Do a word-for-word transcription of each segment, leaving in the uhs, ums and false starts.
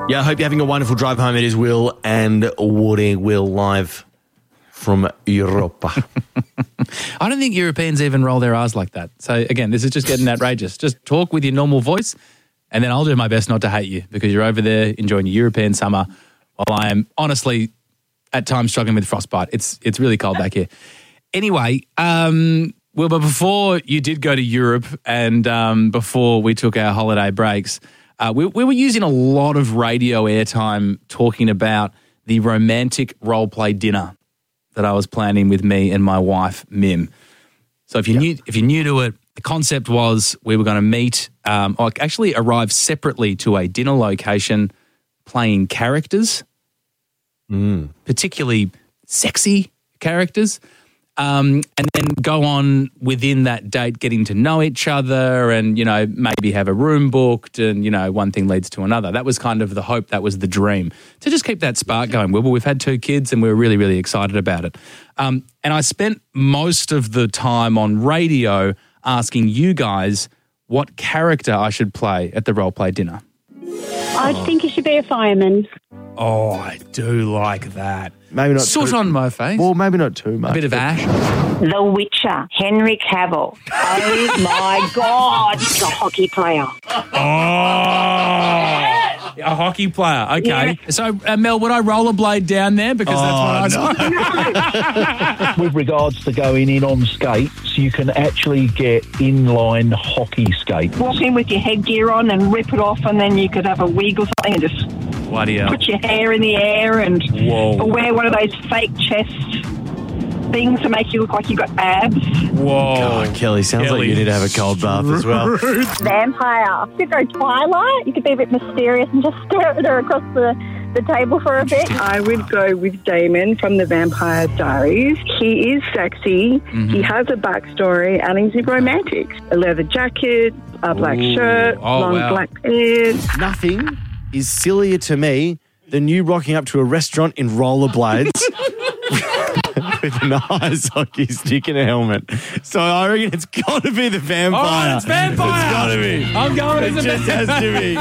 Yeah, I hope you're having a wonderful drive home. It is Will and Woody. Will live from Europa. I don't think Europeans even roll their R's like that. So, again, this is just getting outrageous. Just talk with your normal voice, and then I'll do my best not to hate you because you're over there enjoying your European summer while I am honestly at times struggling with frostbite. It's it's really cold back here. Anyway, um, well, but before you did go to Europe and um, before we took our holiday breaks, uh, we, we were using a lot of radio airtime talking about the romantic role-play dinner that I was planning with me and my wife, Mim. So if you're, yep. new, if you're new to it, the concept was we were going to meet, um, or actually arrive separately to a dinner location playing characters, mm. particularly sexy characters, um, and then go on within that date getting to know each other and, you know, maybe have a room booked and, you know, one thing leads to another. That was kind of the hope. That was the dream. To just keep that spark going. Well, we've had two kids and we were really, really excited about it. Um, and I spent most of the time on radio asking you guys what character I should play at the role play dinner. I think you should be a fireman. Oh, I do like that. Maybe not Soot too, on my face. Well, maybe not too much. A bit of ash. The Witcher, Henry Cavill. Oh, my God. The hockey player. Oh, a hockey player. Okay. Yeah. So, uh, Mel, would I rollerblade down there? Because oh, that's what I no. With regards to going in on skates, you can actually get inline hockey skates. Walk in with your headgear on and rip it off, and then you could have a wig or something and just Bloody put your hair in the air and Whoa. wear one of those fake chest things to make you look like you got abs. Whoa. God, Kelly, sounds Kelly. like you need to have a cold bath as well. Vampire. You could go Twilight. You could be a bit mysterious and just stare at her across the, the table for a bit. I would go with Damon from the Vampire Diaries. He is sexy. Mm-hmm. He has a backstory and he's romantic. A leather jacket, a black Ooh. shirt, oh, long wow. black pants. Nothing is sillier to me than you rocking up to a restaurant in rollerblades with an ice hockey stick and a helmet. So I reckon it's got to be the vampire. Oh, it's vampire. It's got to be. I'm going as a It just vampire.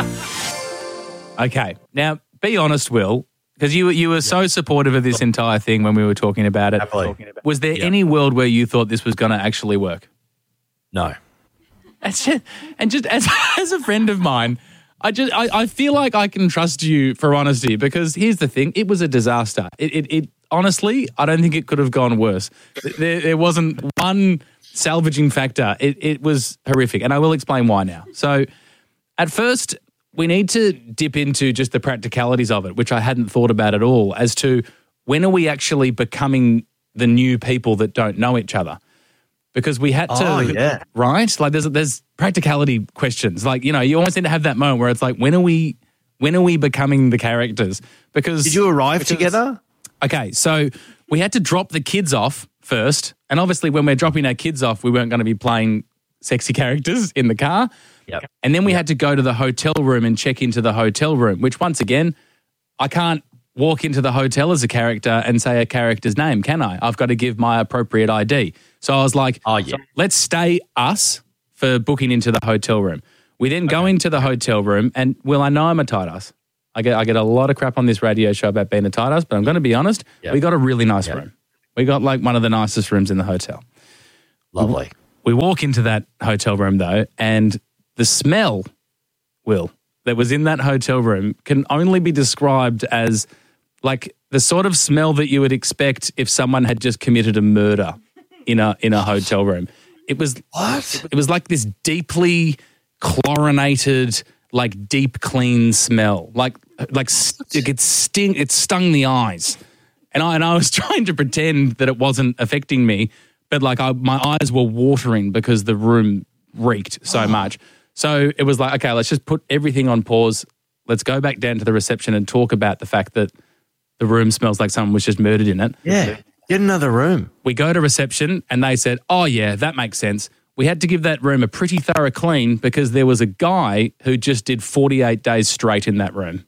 has to be. Okay. Now, be honest, Will, because you, you were so supportive of this entire thing when we were talking about it. Happily. Was there Yep. any world where you thought this was going to actually work? No. That's just, and just as, as a friend of mine, I just I, I feel like I can trust you for honesty because here's the thing, it was a disaster. It, it, it honestly, I don't think it could have gone worse. There, there wasn't one salvaging factor. It, it was horrific, and I will explain why now. So at first, we need to dip into just the practicalities of it, which I hadn't thought about at all, as to when are we actually becoming the new people that don't know each other? Because we had to, oh, yeah. right? Like there's there's practicality questions. Like, you know, you almost need to have that moment where it's like, when are we when are we becoming the characters? Because Did you arrive because, together? Okay, so we had to drop the kids off first. And obviously when we're dropping our kids off, we weren't going to be playing sexy characters in the car. Yep. And then we yep. had to go to the hotel room and check into the hotel room, which once again, I can't walk into the hotel as a character and say a character's name, can I? I've got to give my appropriate I D. So I was like, oh, yeah. let's stay us for booking into the hotel room. We then okay. go into the hotel room and, well, I know I'm a tight ass. I get I get a lot of crap on this radio show about being a tight ass, but I'm going to be honest, yep. we got a really nice yep. room. We got like one of the nicest rooms in the hotel. Lovely. We walk into that hotel room though, and the smell, Will, that was in that hotel room can only be described as like the sort of smell that you would expect if someone had just committed a murder in a in a hotel room. It was what? It was like this deeply chlorinated, like deep clean smell. Like like st- it sting it stung the eyes. And I and I was trying to pretend that it wasn't affecting me, but like I, my eyes were watering because the room reeked so oh. much. So it was like, okay, let's just put everything on pause. Let's go back down to the reception and talk about the fact that the room smells like someone was just murdered in it. Yeah, get another room. We go to reception and they said, oh, yeah, that makes sense. We had to give that room a pretty thorough clean because there was a guy who just did forty-eight days straight in that room.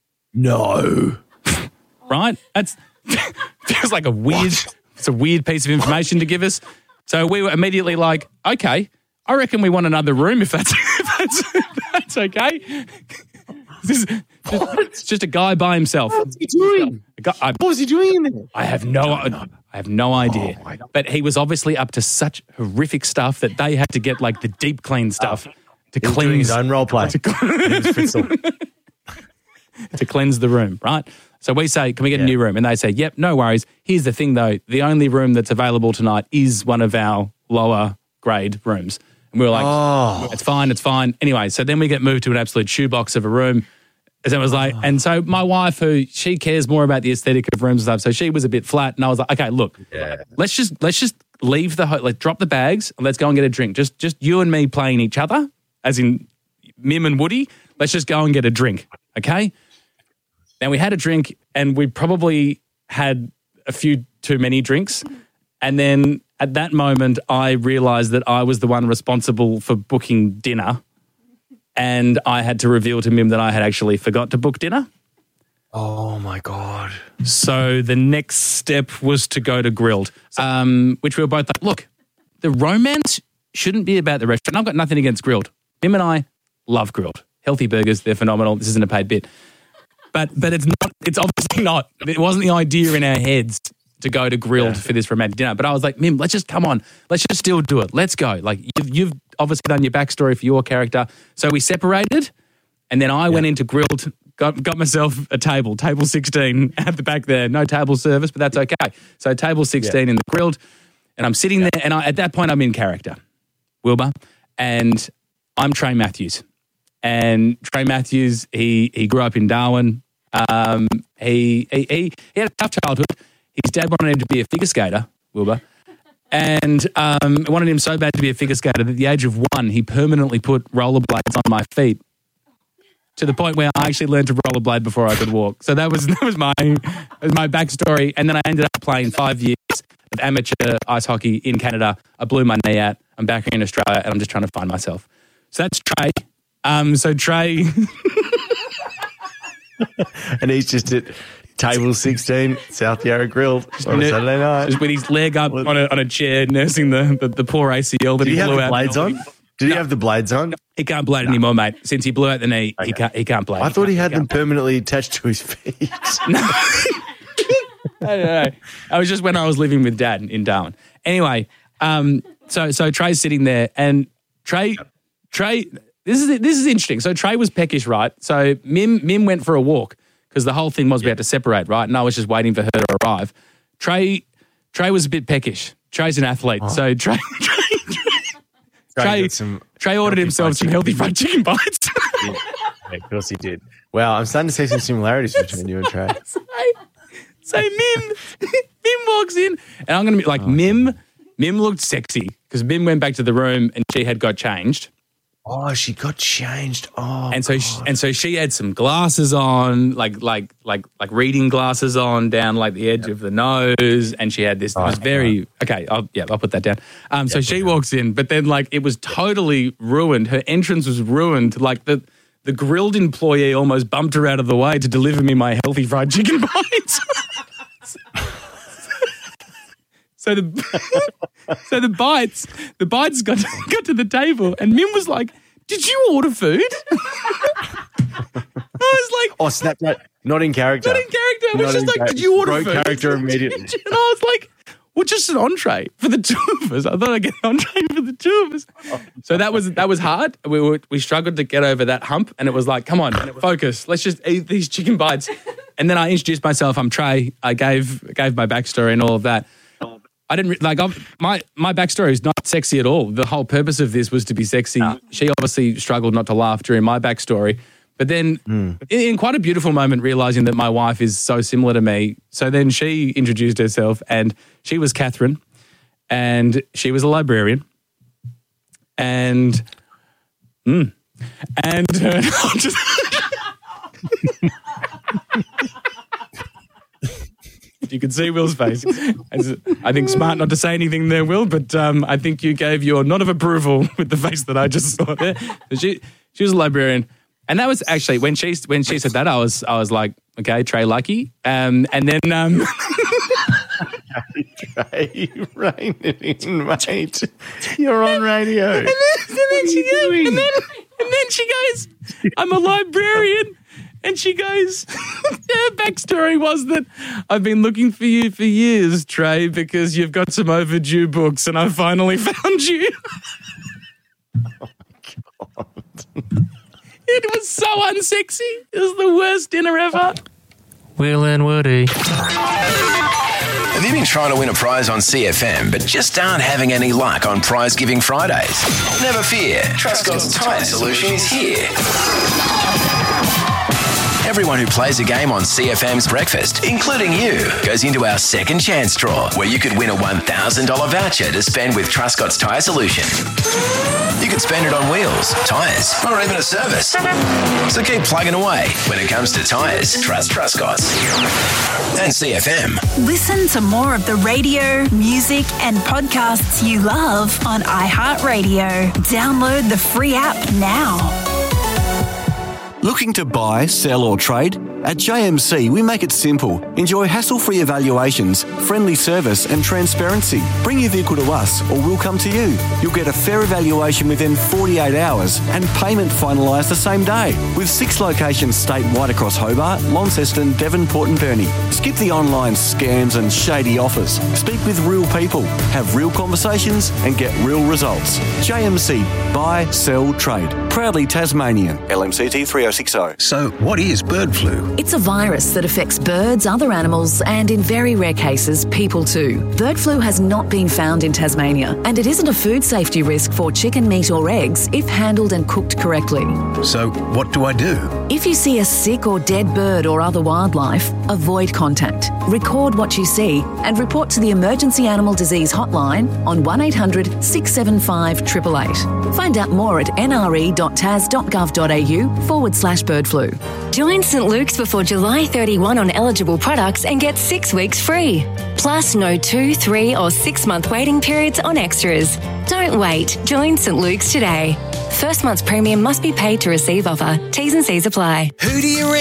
No. Right? That's feels like a weird, what? It's a weird piece of information to give us. So we were immediately like, okay, I reckon we want another room if that's, if that's, if that's okay. This is, It's just a guy by himself. What's he doing? A guy, I, What was he doing in there? I have no, I have no idea. my God. But he was obviously up to such horrific stuff that they had to get like the deep clean stuff to He was doing cleanse his own role play. to, It was Fritzl. to cleanse the room, right? So we say, can we get Yeah. a new room? And they say, yep, no worries. Here's the thing though, the only room that's available tonight is one of our lower grade rooms. And we were like, Oh. it's fine, it's fine. Anyway, so then we get moved to an absolute shoebox of a room. And it was like, and so my wife, who she cares more about the aesthetic of rooms and stuff, so she was a bit flat, and I was like, okay, look, let's just let's just leave the ho- like drop the bags and let's go and get a drink. Just just you and me playing each other, as in Mim and Woody. Let's just go and get a drink, okay? Now we had a drink, and we probably had a few too many drinks, and then at that moment, I realised that I was the one responsible for booking dinner. And I had to reveal to Mim that I had actually forgot to book dinner. Oh, my God. So the next step was to go to Grilled, um, which we were both like, look, the romance shouldn't be about the restaurant. I've got nothing against Grilled. Mim and I love Grilled. Healthy burgers, they're phenomenal. This isn't a paid bit. But but it's not. It's obviously not. It wasn't the idea in our heads to go to Grilled Yeah. for this romantic dinner. But I was like, Mim, let's just come on. Let's just still do it. Let's go. Like you've, you've obviously done your backstory for your character. So we separated, and then I went into Grilled, got got myself a table, table sixteen at the back there. No table service, but that's okay. So table sixteen in the Grilled, and I'm sitting there, and I, at that point I'm in character, Wilbur, and I'm Trey Matthews. And Trey Matthews, he he grew up in Darwin. Um, he, he he he had a tough childhood. His dad wanted him to be a figure skater, Wilbur, and um, wanted him so bad to be a figure skater that at the age of one, he permanently put rollerblades on my feet to the point where I actually learned to rollerblade before I could walk. So that was that was my that was my backstory. And then I ended up playing five years of amateur ice hockey in Canada. I blew my knee out. I'm back here in Australia, and I'm just trying to find myself. So that's Trey. Um, so Trey. And he's just at table sixteen, South Yarra Grilled on a Saturday night. Just with his leg up on a, on a chair, nursing the, the, the poor A C L that Did he he have blew the out. blades on? Did he have the blades on? He can't blade anymore, mate. Since he blew out the knee, he can't. He can't blade. I thought he had them can't. permanently attached to his feet. I don't know. I was just when I was living with Dad in Darwin. Anyway, um, so so Trey's sitting there, and Trey, Trey, this is this is interesting. So Trey was peckish, right? So Mim Mim went for a walk because the whole thing was we had to separate, right? And I was just waiting for her to arrive. Trey, Trey was a bit peckish. Trey's an athlete, Oh. so Trey, Trey, Trey, got some Trey ordered healthy himself fried some chicken. healthy fried chicken bites. Yeah, of course he did. Wow, I'm starting to see some similarities between you and Trey. So, so Mim, Mim walks in, and I'm going to be like, Mim, Mim looked sexy because Mim went back to the room and she had got changed. Oh, she got changed. Oh, And so, she, and so she had some glasses on, like, like, like, like reading glasses on down like the edge of the nose, and she had this. It was very okay. I'll, yeah, I'll put that down. Um, so she walks in, but then like it was totally ruined. Her entrance was ruined. Like the the Grilled employee almost bumped her out of the way to deliver me my healthy fried chicken bites. So the so the bites the bites got got to the table, and Mim was like, "Did you order food?" I was like, oh, snap that. Not in character. "Not in character." I was Not just in like, char- "Did you order broke food?" character immediately. And I was like, "Well, just an entree for the two of us." I thought I'd get an entree for the two of us. So that was that was hard. We were, we struggled to get over that hump, and it was like, "Come on, focus. Let's just eat these chicken bites." And then I introduced myself. I'm Trey. I gave gave my backstory and all of that. I didn't re- like I'm, my my backstory is not sexy at all. The whole purpose of this was to be sexy. She obviously struggled not to laugh during my backstory, but then in, in quite a beautiful moment, realizing that my wife is so similar to me. So then she introduced herself, and she was Catherine, and she was a librarian, and mm, and uh, I'll just. You can see Will's face. As, I think smart not to say anything there, Will, but um, I think you gave your nod of approval with the face that I just saw there. So she she was a librarian, and that was actually when she when she said that, I was I was like, okay, Trey Lucky, um, and then um, Trey, rein it in, mate. You're on radio. and then, and then she goes, and then and then she goes, I'm a librarian. And she goes, her backstory was that I've been looking for you for years, Trey, because you've got some overdue books and I finally found you. Oh, God. It was so unsexy. It was the worst dinner ever. Will and Woody. Have you been trying to win a prize on C F M but just aren't having any luck on Prize Giving Fridays? Never fear, Truscott's Tyre Solution is here. Everyone who plays a game on C F M's Breakfast, including you, goes into our second chance draw where you could win a one thousand dollars voucher to spend with Truscott's Tyre Solution. You could spend it on wheels, tyres, or even a service. So keep plugging away. When it comes to tyres, trust Truscott's. And C F M. Listen to more of the radio, music, and podcasts you love on iHeartRadio. Download the free app now. Looking to buy, sell or trade? At J M C, we make it simple. Enjoy hassle-free evaluations, friendly service and transparency. Bring your vehicle to us or we'll come to you. You'll get a fair evaluation within forty-eight hours and payment finalised the same day. With six locations statewide across Hobart, Launceston, Devonport and Burnie. Skip the online scams and shady offers. Speak with real people, have real conversations and get real results. J M C, buy, sell, trade. Proudly Tasmanian. L M C T three oh six oh. So what is bird flu? It's a virus that affects birds, other animals, and in very rare cases, people too. Bird flu has not been found in Tasmania, and it isn't a food safety risk for chicken meat or eggs if handled and cooked correctly. So what do I do? If you see a sick or dead bird or other wildlife, avoid contact. Record what you see and report to the Emergency Animal Disease Hotline on one eight hundred six seven five eight eight eight. Find out more at nre.tas.gov.au forward slash bird flu. Join St Luke's before July thirty-first on eligible products and get six weeks free. Plus no two, three or six month waiting periods on extras. Don't wait. Join St Luke's today. First month's premium must be paid to receive offer. T's and C's apply. Who do you